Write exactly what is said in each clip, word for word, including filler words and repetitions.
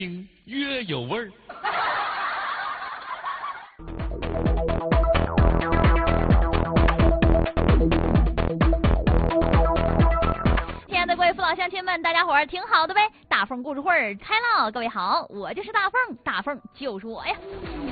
越有味儿。 亲爱的各位父老乡亲们，大家伙儿挺好的呗？大凤故事会儿开了，各位好，我就是大凤，大凤就是我呀。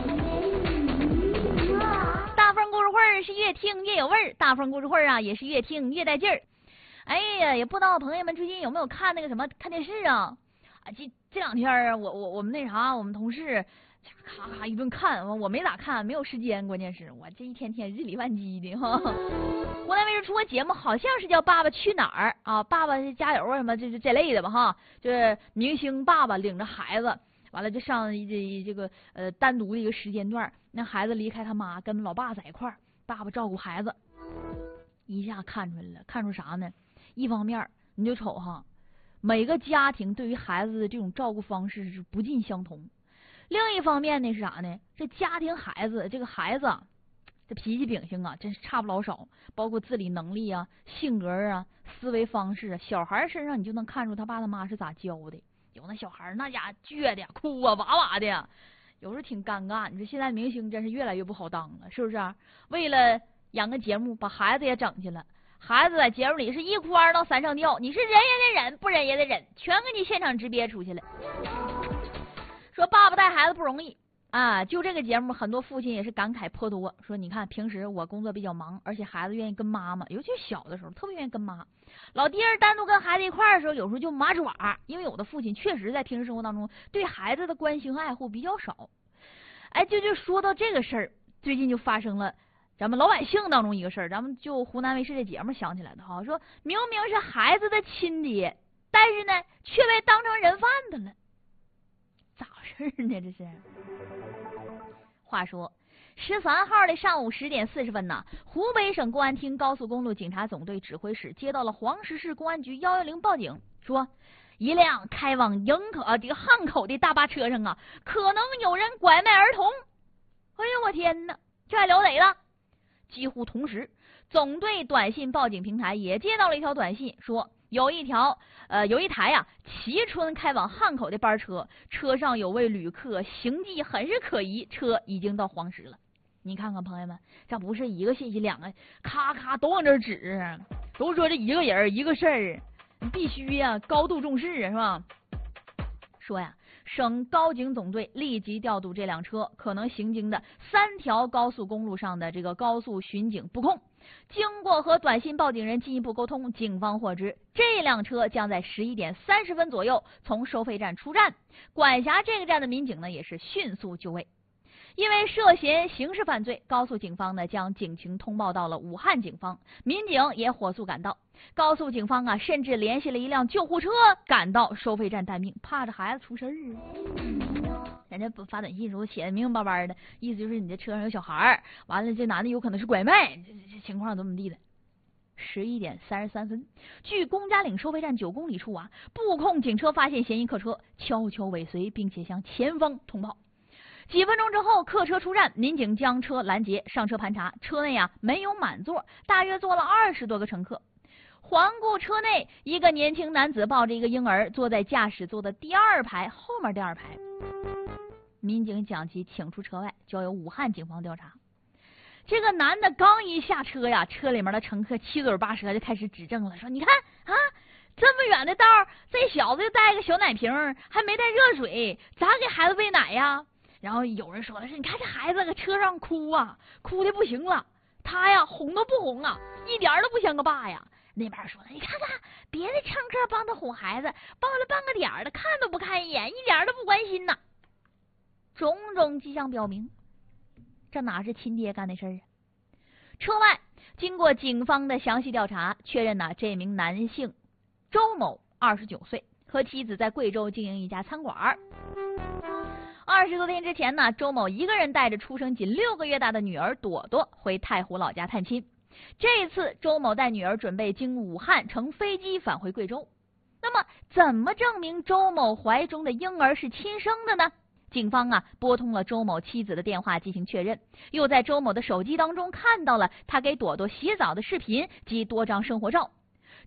大凤故事会儿是越听越有味儿，大凤故事会儿啊也是越听越带劲儿。哎呀，也不知道朋友们最近有没有看那个什么看电视啊？啊，这这两天啊，我我我们那啥，我们同事咔咔一顿看，我没咋看，没有时间，关键是我这一天天日理万机的哈。湖南卫视出个节目，好像是叫《爸爸去哪儿》啊，爸爸加油啊什么这这这类的吧哈，就是明星爸爸领着孩子，完了就上这这个呃单独的一个时间段，那孩子离开他妈，跟老爸在一块儿，爸爸照顾孩子，一下看出来了，看出啥呢？一方面你就瞅哈，每个家庭对于孩子的这种照顾方式是不尽相同。另一方面呢是啥呢？这家庭孩子这个孩子啊，这脾气秉性啊，真是差不老少，包括自理能力啊、性格啊、思维方式啊，小孩身上你就能看出他爸他妈是咋教的。有那小孩那家倔的哭啊哇哇的，有时候挺尴尬。你说现在明星真是越来越不好当了，是不是啊？为了演个节目，把孩子也整去了。孩子在节目里是一哭二闹三上吊，你是忍也得忍，不忍也得忍，全给你现场直憋出去了。说爸爸带孩子不容易啊，就这个节目，很多父亲也是感慨颇多。说你看，平时我工作比较忙，而且孩子愿意跟妈妈，尤其小的时候特别愿意跟妈。老爹单独跟孩子一块儿的时候，有时候就麻爪，因为有的父亲确实在平时生活当中对孩子的关心和爱护比较少。哎，就就说到这个事儿，最近就发生了。咱们老百姓当中一个事儿，咱们就湖南卫视这节目想起来的哈，说明明是孩子的亲爹，但是呢却被当成人贩子了，咋回事呢？这是。话说十三号的上午十点四十分呢，湖北省公安厅高速公路警察总队指挥室接到了黄石市公安局幺幺零报警，说一辆开往营口啊这个汉口的大巴车上啊，可能有人拐卖儿童。哎呦我天哪，这还了得了！几乎同时，总队短信报警平台也接到了一条短信，说有一条呃有一台呀、啊、蕲春开往汉口的班车，车上有位旅客行迹很是可疑，车已经到黄石了。你看看朋友们，这不是一个信息两个，咔咔都往这指，都说这一个人一个事儿，必须呀、啊、高度重视是吧？说呀。省高警总队立即调度这辆车可能行经的三条高速公路上的这个高速巡警布控。经过和短信报警人进一步沟通，警方获知这辆车将在十一点三十分左右从收费站出站。管辖这个站的民警呢也是迅速就位。因为涉嫌刑事犯罪，高速警方呢将警情通报到了武汉警方，民警也火速赶到。高速警方啊，甚至联系了一辆救护车赶到收费站待命，怕这孩子出事儿。人家发短信时候写的明明白白的，意思就是你这车上有小孩，完了这男的有可能是拐卖，这这情况怎么地的。十一点三十三分，距公家岭收费站九公里处啊，布控警车发现嫌疑客车，悄悄尾随，并且向前方通报。几分钟之后，客车出站，民警将车拦截，上车盘查，车内啊没有满座，大约坐了二十多个乘客。环顾车内，一个年轻男子抱着一个婴儿，坐在驾驶座的第二排后面第二排。民警将其请出车外，交由武汉警方调查。这个男的刚一下车呀，车里面的乘客七嘴八舌就开始指证了，说你看啊，这么远的道，这小子就带个小奶瓶，还没带热水，咋给孩子喂奶呀？然后有人说的是，你看这孩子搁车上哭啊，哭的不行了，他呀哄都不哄啊，一点都不像个爸呀。那边说的，你看看别的乘客帮他哄孩子，抱了半个点的，看都不看一眼，一点都不关心呐。种种迹象表明，这哪是亲爹干的事儿啊？车外经过警方的详细调查，确认呢这名男性周某二十九岁，和妻子在贵州经营一家餐馆。二十多天之前呢，周某一个人带着出生仅六个月大的女儿朵朵回太湖老家探亲。这次周某带女儿准备经武汉乘飞机返回贵州。那么怎么证明周某怀中的婴儿是亲生的呢？警方啊拨通了周某妻子的电话进行确认，又在周某的手机当中看到了他给朵朵洗澡的视频及多张生活照。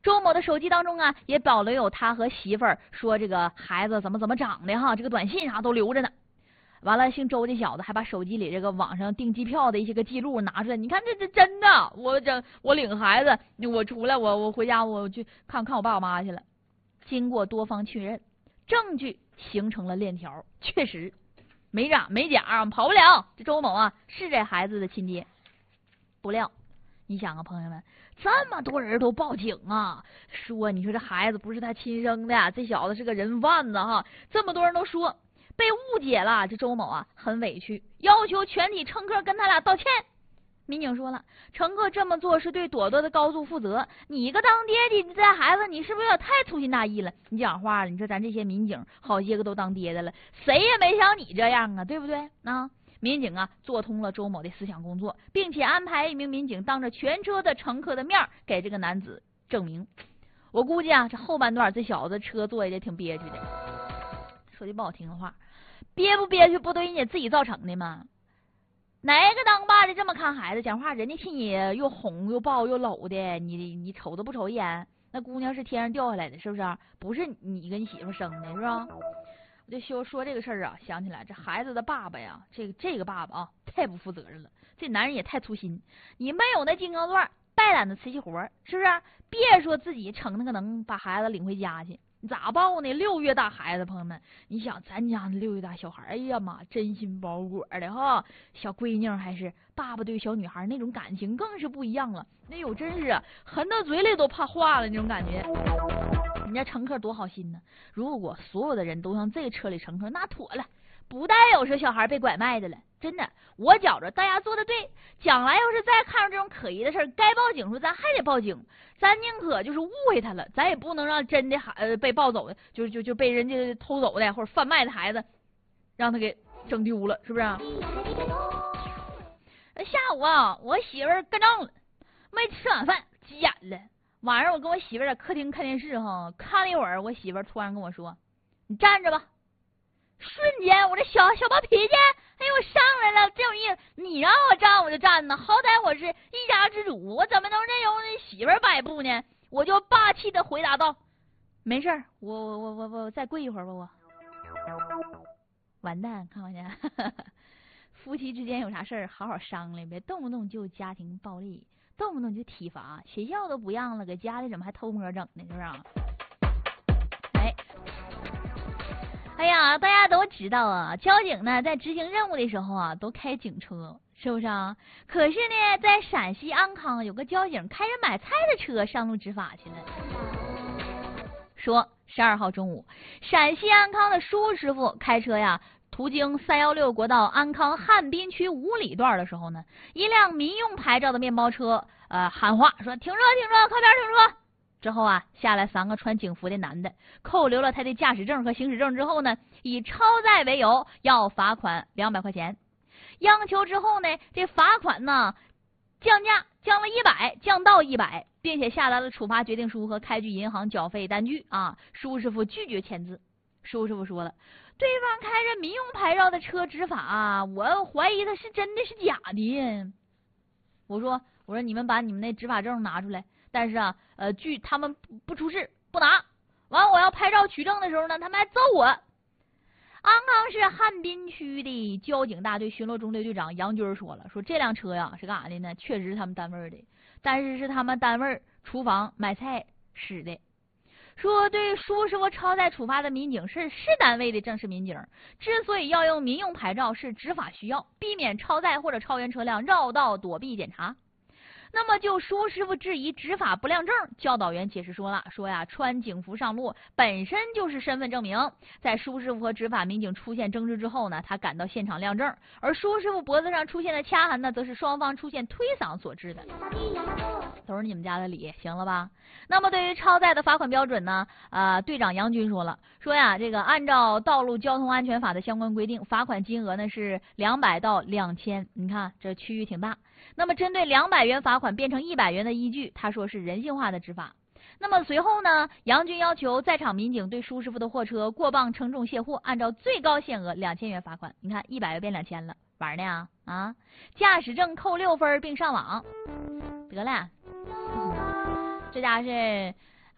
周某的手机当中啊，也保留有他和媳妇儿说这个孩子怎么怎么长的哈，这个短信啥都留着呢。完了，姓周的小子还把手机里这个网上订机票的一些个记录拿出来，你看这这真的，我这我领孩子，我出来我我回家我去看看我爸我妈去了。经过多方确认，证据形成了链条，确实没假没假，跑不了。这周某啊是这孩子的亲爹。不料，你想啊，朋友们，这么多人都报警啊，说你说这孩子不是他亲生的，这小子是个人贩子哈，这么多人都说。被误解了，这周某啊很委屈，要求全体乘客跟他俩道歉。民警说了，乘客这么做是对朵朵的高速负责，你一个当爹的你带孩子，你是不是有点太粗心大意了？你讲话了，你说咱这些民警好些个都当爹的了，谁也没像你这样啊，对不对？啊，民警啊做通了周某的思想工作，并且安排一名民警当着全车的乘客的面给这个男子证明。我估计啊，这后半段这小子车坐的挺憋屈的，说句不好听的话，憋不憋屈不都人家自己造成的吗？哪个当爸的这么看孩子？讲话人家替你又哄又抱又搂的，你你瞅都不瞅一眼？那姑娘是天上掉下来的，是不是？不是你跟你媳妇生的，是吧？我就说说这个事儿啊，想起来这孩子的爸爸呀，这个这个爸爸啊，太不负责任了。这男人也太粗心，你没有那金刚钻，带揽的瓷器活，是不是？别说自己逞那个能把孩子领回家去。咋抱呢？六月大孩子，朋友们，你想咱家那六月大小孩，哎呀妈，真心包裹的哈，小闺女还是爸爸对小女孩那种感情更是不一样了。那有真是含到嘴里都怕化了那种感觉。人家乘客多好心呢，如果所有的人都像这车里乘客，那妥了，不带有说小孩被拐卖的了。真的，我觉着大家做的对，将来要是再看到这种可疑的事儿，该报警时咱还得报警。咱宁可就是误会他了，咱也不能让真的孩呃被抱走的，就就就被人家偷走的或者贩卖的孩子，让他给整丢了，是不是？下午啊，我媳妇儿干仗了，没吃晚饭，急眼了。晚上我跟我媳妇儿在客厅看电视哈，看了一会儿，我媳妇儿突然跟我说：“你站着吧。”瞬间我这小小暴脾气，哎呦，我上来了，这种意思，你让我站我就站呢，好歹我是一家之主，我怎么能任由那媳妇儿摆布呢？我就霸气的回答道：“没事儿，我我我我我再跪一会儿吧。”我完蛋，看没见？夫妻之间有啥事儿好好商量呗，动不动就家庭暴力，动不动就体罚，学校都不让了，搁家里怎么还偷摸整呢？是不是？哎。哎呀，大家都知道啊，交警呢在执行任务的时候啊，都开警车，是不是啊？可是呢，在陕西安康有个交警开着买菜的车上路执法去了。说十二号中午，陕西安康的舒师傅开车呀，途经三幺六国道安康汉滨区五里段的时候呢，一辆民用牌照的面包车呃喊话说：“停车，停车，靠边停车。”之后啊，下来三个穿警服的男的，扣留了他的驾驶证和行驶证之后呢，以超载为由要罚款两百块钱。央求之后呢，这罚款呢降价，降了一百，降到一百，并且下达了处罚决定书和开具银行缴费单据啊。舒师傅拒绝签字。舒师傅说了，对方开着民用牌照的车执法啊，我怀疑他是真的是假的。我说我说你们把你们那执法证拿出来。但是啊，呃，据他们不不出示，不拿。完，我要拍照取证的时候呢，他们还揍我。安康市汉滨区的交警大队巡逻中队队长杨军说了，说这辆车呀是干啥的呢？确实是他们单位的，但是是他们单位厨房买菜使的。说对舒师傅超载处罚的民警是市单位的正式民警，之所以要用民用牌照是执法需要，避免超载或者超员车辆绕道躲避检查。那么就舒师傅质疑执法不亮证，教导员解释说了，说呀穿警服上路本身就是身份证明，在舒师傅和执法民警出现争执之后呢，他赶到现场亮证，而舒师傅脖子上出现的掐痕呢，则是双方出现推搡所致的。都是你们家的理，行了吧？那么对于超载的罚款标准呢，呃，队长杨军说了，说呀这个按照道路交通安全法的相关规定，罚款金额呢是两百到两千，你看这区域挺大。那么针对两百元罚款变成一百元的依据，他说是人性化的执法。那么随后呢，杨军要求在场民警对舒师傅的货车过磅称重卸货，按照最高限额两千元罚款。你看一百元变两千了，玩呢啊啊！驾驶证扣六分并上网，得了。嗯、这家是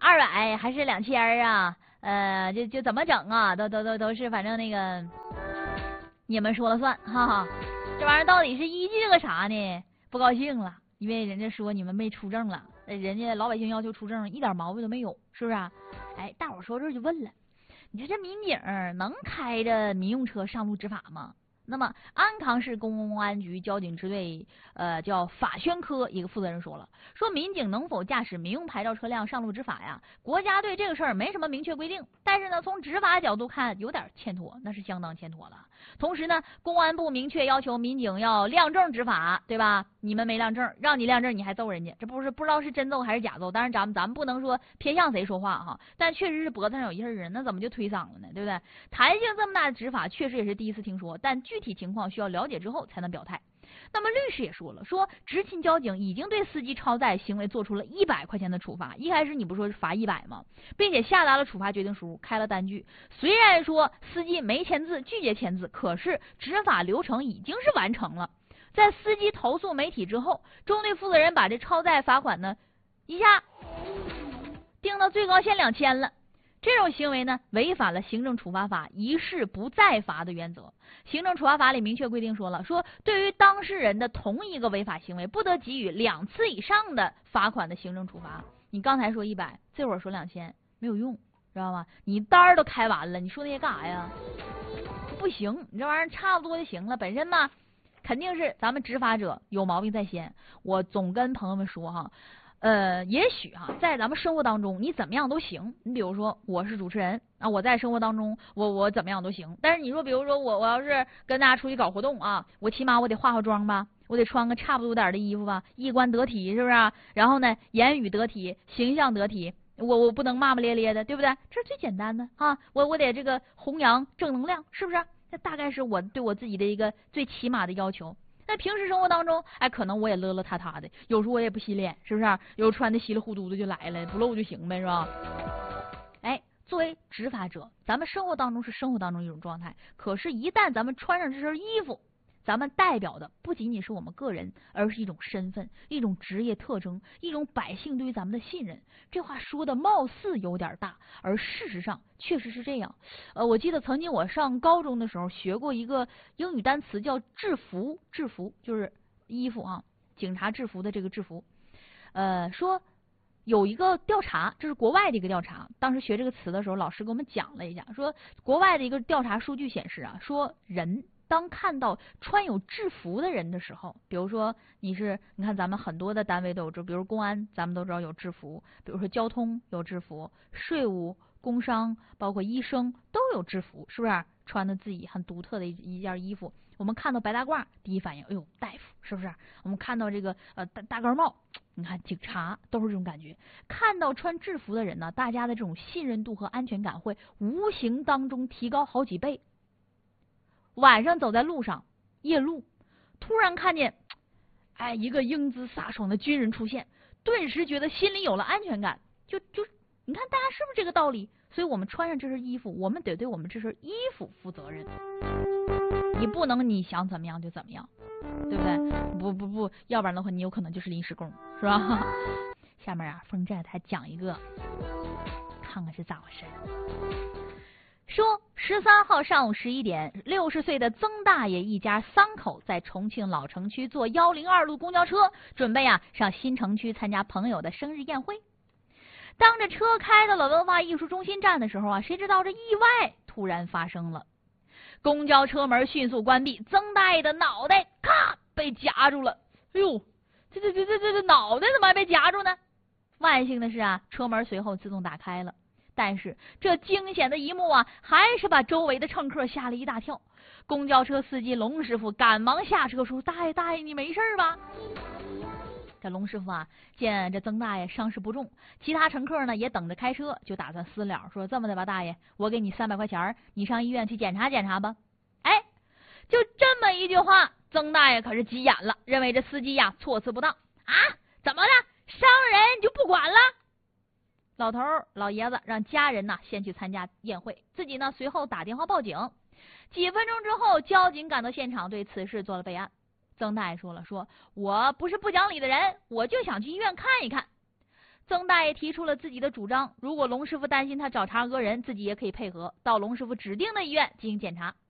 二百还是两千啊？呃，就就怎么整啊？都都都都是，反正那个你们说了算，哈哈。这玩意儿到底是依据个啥呢？不高兴了，因为人家说你们没出证了，人家老百姓要求出证，一点毛病都没有，是不是啊？哎，大伙说这就问了，你说这民警能开着民用车上路执法吗？那么安康市公安局交警支队呃叫法宣科一个负责人说了，说民警能否驾驶民用牌照车辆上路执法呀，国家对这个事儿没什么明确规定，但是呢从执法角度看有点欠妥，那是相当欠妥了。同时呢公安部明确要求民警要亮证执法，对吧？你们没亮证，让你亮证你还揍人家，这不是不知道是真揍还是假揍。当然咱们咱们不能说偏向谁说话哈，但确实是脖子上有印儿啊，那怎么就推搡了呢？对不对？弹性这么大的执法确实也是第一次听说，但具体情况需要了解之后才能表态。那么律师也说了，说执勤交警已经对司机超载行为做出了一百块钱的处罚。一开始你不说是罚一百吗？并且下达了处罚决定书，开了单据。虽然说司机没签字，拒绝签字，可是执法流程已经是完成了。在司机投诉媒体之后，中队负责人把这超载罚款呢一下定到最高限两千了。这种行为呢，违反了行政处罚法一事不再罚的原则。行政处罚法里明确规定说了，说对于当事人的同一个违法行为，不得给予两次以上的罚款的行政处罚。你刚才说一百，这会儿说两千，没有用，知道吗？你单儿都开完了，你说那些干啥呀？不行，你这玩意儿差不多就行了。本身嘛，肯定是咱们执法者有毛病在先。我总跟朋友们说哈。呃，也许哈，在咱们生活当中，你怎么样都行。你比如说，我是主持人啊，我在生活当中，我我怎么样都行。但是你说，比如说我我要是跟大家出去搞活动啊，我起码我得化化妆吧，我得穿个差不多点的衣服吧，衣冠得体，是不是啊？然后呢，言语得体，形象得体，我我不能骂骂咧咧的，对不对？这是最简单的啊，我我得这个弘扬正能量，是不是？这大概是我对我自己的一个最起码的要求。在平时生活当中，哎，可能我也勒勒塌塌的，有时候我也不洗脸，是不是？有时候穿的稀里糊涂的就来了，不露就行呗，是吧？哎，作为执法者，咱们生活当中是生活当中一种状态，可是，一旦咱们穿上这身衣服，咱们代表的不仅仅是我们个人，而是一种身份、一种职业特征、一种百姓对于咱们的信任。这话说的貌似有点大，而事实上确实是这样。呃，我记得曾经我上高中的时候学过一个英语单词叫制服，制服就是衣服啊，警察制服的这个制服。呃，说有一个调查，这是国外的一个调查。当时学这个词的时候，老师给我们讲了一下，说国外的一个调查数据显示啊，说人当看到穿有制服的人的时候，比如说你是，你看咱们很多的单位都有制，比如公安，咱们都知道有制服，比如说交通有制服，税务、工商，包括医生都有制服，是不是？穿的自己很独特的一一件衣服。我们看到白大褂，第一反应，哎呦，大夫，是不是？我们看到这个呃大大高帽，你看警察都是这种感觉。看到穿制服的人呢，大家的这种信任度和安全感会无形当中提高好几倍。晚上走在路上，夜路，突然看见，哎，一个英姿飒爽的军人出现，顿时觉得心里有了安全感。就就，你看大家是不是这个道理？所以我们穿上这身衣服，我们得对我们这身衣服负责任。你不能你想怎么样就怎么样，对不对？不不不，要不然的话，你有可能就是临时工，是吧？下面啊，风寨还讲一个，看看是咋回事。说十三号上午十一点，六十岁的曾大爷一家三口在重庆老城区坐幺零二路公交车，准备啊上新城区参加朋友的生日宴会。当这车开到了文化艺术中心站的时候啊，谁知道这意外突然发生了。公交车门迅速关闭，曾大爷的脑袋咔被夹住了。哎呦，这这这这这这脑袋怎么还被夹住呢？万幸的是啊，车门随后自动打开了。但是这惊险的一幕啊，还是把周围的乘客吓了一大跳。公交车司机龙师傅赶忙下车说：“大爷大爷，你没事吧？”这龙师傅啊，见这曾大爷伤势不重，其他乘客呢也等着开车，就打算私了，说：“这么的吧，大爷，我给你三百块钱，你上医院去检查检查吧。”哎，就这么一句话，曾大爷可是急眼了，认为这司机呀措辞不当啊，怎么的，伤人就不管了？老头老爷子让家人呢先去参加宴会，自己呢随后打电话报警。几分钟之后，交警赶到现场，对此事做了备案。曾大爷说了，说我不是不讲理的人，我就想去医院看一看。 曾大爷提出了自己的主张，如果龙师傅担心他找茬讹人，自己也可以配合到龙师傅指定的医院进行检查。